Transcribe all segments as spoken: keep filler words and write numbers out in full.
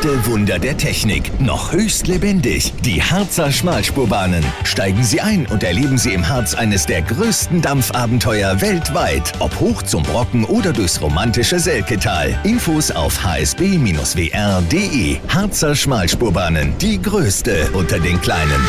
Echte Wunder der Technik, noch höchst lebendig. Die Harzer Schmalspurbahnen. Steigen Sie ein und erleben Sie im Harz eines der größten Dampfabenteuer weltweit. Ob hoch zum Brocken oder durchs romantische Selketal. Infos auf h s b Bindestrich w r punkt d e. Harzer Schmalspurbahnen, die größte unter den kleinen.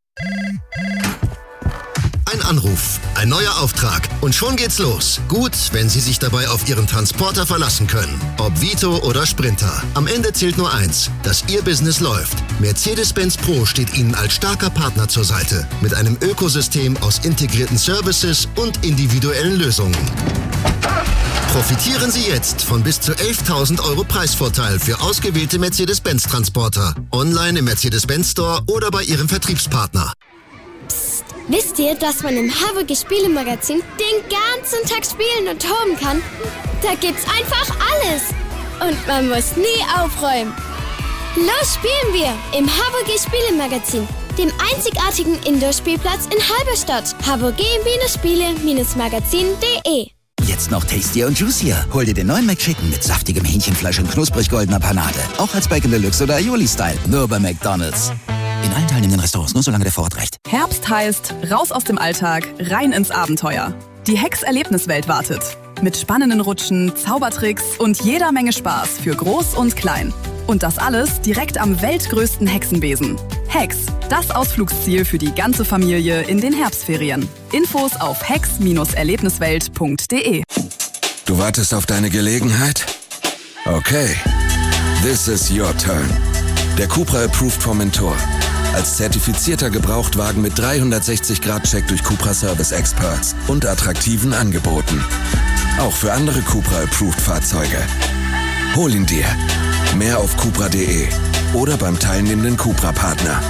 Ein Anruf, ein neuer Auftrag und schon geht's los. Gut, wenn Sie sich dabei auf Ihren Transporter verlassen können. Ob Vito oder Sprinter. Am Ende zählt nur eins, dass Ihr Business läuft. Mercedes-Benz Pro steht Ihnen als starker Partner zur Seite. Mit einem Ökosystem aus integrierten Services und individuellen Lösungen. Profitieren Sie jetzt von bis zu elftausend Euro Preisvorteil für ausgewählte Mercedes-Benz-Transporter. Online im Mercedes-Benz Store oder bei Ihrem Vertriebspartner. Psst, wisst ihr, dass man im Haverge Spielemagazin den ganzen Tag spielen und toben kann? Da gibt's einfach alles. Und man muss nie aufräumen. Los spielen wir im Haverge Spielemagazin, dem einzigartigen Indoor-Spielplatz in Halberstadt. haverge Spiele Magazin punkt de. Jetzt noch tastier und juicier. Hol dir den neuen McChicken mit saftigem Hähnchenfleisch und knusprig goldener Panade. Auch als Bacon Deluxe oder Aioli-Style. Nur bei McDonald's. In allen teilnehmenden Restaurants, nur solange der Vorrat reicht. Herbst heißt, raus aus dem Alltag, rein ins Abenteuer. Die Hex-Erlebniswelt wartet. Mit spannenden Rutschen, Zaubertricks und jeder Menge Spaß für Groß und Klein. Und das alles direkt am weltgrößten Hexenbesen. Hex, das Ausflugsziel für die ganze Familie in den Herbstferien. Infos auf hex Erlebniswelt punkt de. Du wartest auf deine Gelegenheit? Okay. This is your turn. Der Cupra Approved Formentor. Als zertifizierter Gebrauchtwagen mit dreihundertsechzig Grad Check durch Cupra Service Experts und attraktiven Angeboten. Auch für andere Cupra Approved Fahrzeuge. Hol ihn dir. Mehr auf cupra punkt de oder beim teilnehmenden Cupra-Partner.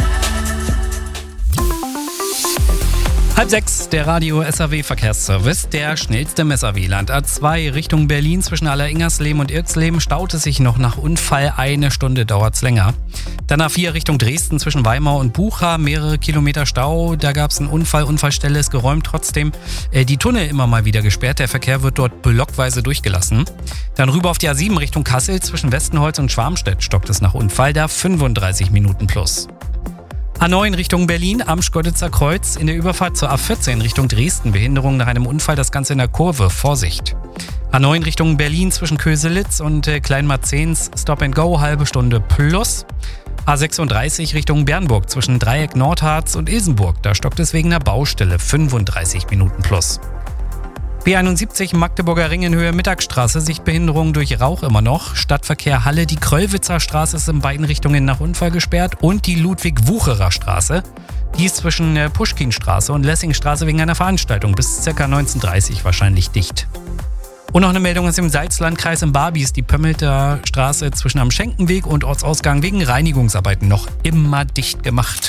Halb sechs, der Radio S A W-Verkehrsservice. Der schnellste im S A W-Land. A zwei Richtung Berlin zwischen Alleringersleben und Irksleben staut es sich noch nach Unfall. Eine Stunde dauert es länger. Dann A vier Richtung Dresden zwischen Weimar und Bucha. Mehrere Kilometer Stau. Da gab es einen Unfall. Unfallstelle ist geräumt. Trotzdem äh, die Tunnel immer mal wieder gesperrt. Der Verkehr wird dort blockweise durchgelassen. Dann rüber auf die A sieben Richtung Kassel zwischen Westenholz und Schwarmstedt stockt es nach Unfall. Da fünfunddreißig Minuten plus. A neun Richtung Berlin am Schkeuditzer Kreuz. In der Überfahrt zur A vierzehn Richtung Dresden. Behinderung nach einem Unfall, das Ganze in der Kurve. Vorsicht. A neun Richtung Berlin zwischen Köselitz und äh, Kleinmarzens. Stop and Go, halbe Stunde plus. A sechsunddreißig Richtung Bernburg zwischen Dreieck Nordharz und Ilsenburg. Da stockt es wegen einer Baustelle. fünfunddreißig Minuten plus. B einundsiebzig Magdeburger Ring in Höhe Mittagstraße, Sichtbehinderung durch Rauch immer noch. Stadtverkehr Halle, die Kröllwitzer Straße ist in beiden Richtungen nach Unfall gesperrt und die Ludwig-Wucherer Straße. Die ist zwischen Puschkinstraße und Lessingstraße wegen einer Veranstaltung bis ca. neunzehn Uhr dreißig wahrscheinlich dicht. Und noch eine Meldung ist im Salzlandkreis in Barbies, die Pömmelter Straße zwischen am Schenkenweg und Ortsausgang wegen Reinigungsarbeiten noch immer dicht gemacht.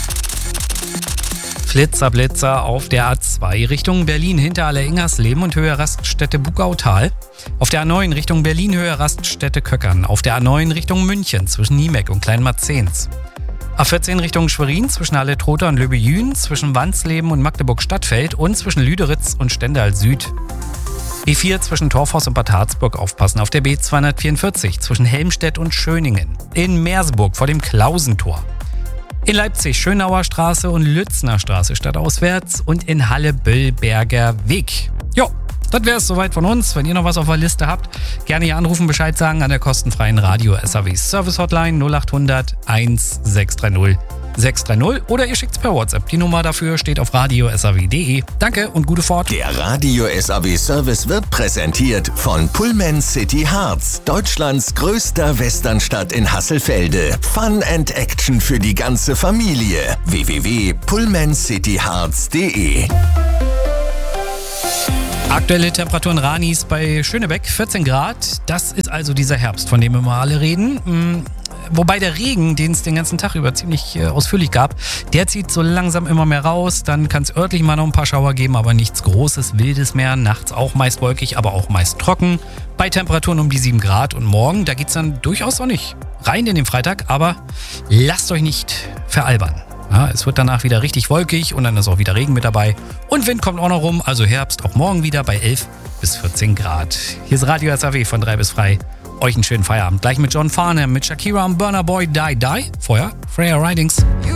Flitzer, Blitzer auf der A zwei Richtung Berlin hinter Alleringersleben und Höhe Raststätte Bugautal. Auf der A neun Richtung Berlin Höhe Raststätte Köckern. Auf der A neun Richtung München zwischen Niemeck und Kleinmarzens. A vierzehn Richtung Schwerin zwischen Halle-Trotha und Löbejün, zwischen Wandsleben und Magdeburg-Stadtfeld und zwischen Lüderitz und Stendal Süd. B vier zwischen Torfhaus und Bad Harzburg aufpassen. Auf der B zweihundertvierundvierzig zwischen Helmstedt und Schöningen. In Merseburg vor dem Klausentor. In Leipzig Schönauer Straße und Lützner Straße stadtauswärts und in Halle Böllberger Weg. Jo, das wäre es soweit von uns. Wenn ihr noch was auf der Liste habt, gerne hier anrufen, Bescheid sagen an der kostenfreien Radio S A W Service Hotline null acht hundert sechshundertsechzig sechshundertdreißig oder ihr schickt's per WhatsApp. Die Nummer dafür steht auf radio s a w punkt de. Danke und gute Fahrt. Der Radio S A W Service wird präsentiert von Pullman City Harz, Deutschlands größter Westernstadt in Hasselfelde. Fun and Action für die ganze Familie. w w w punkt pullman city harz punkt de. Aktuelle Temperaturen Ranis bei Schönebeck vierzehn Grad. Das ist also dieser Herbst, von dem wir mal alle reden. Wobei der Regen, den es den ganzen Tag über ziemlich äh, ausführlich gab, der zieht so langsam immer mehr raus. Dann kann es örtlich mal noch ein paar Schauer geben, aber nichts Großes, Wildes mehr. Nachts auch meist wolkig, aber auch meist trocken. Bei Temperaturen um die sieben Grad. Und morgen, da geht es dann durchaus noch nicht rein in den Freitag. Aber lasst euch nicht veralbern. Ja, es wird danach wieder richtig wolkig und dann ist auch wieder Regen mit dabei. Und Wind kommt auch noch rum, also Herbst auch morgen wieder bei elf bis vierzehn Grad. Hier ist Radio S A W von drei bis frei. Euch einen schönen Feierabend. Gleich mit John Farnham, mit Shakira und Burna Boy Die Die. Vorher Freya Ridings.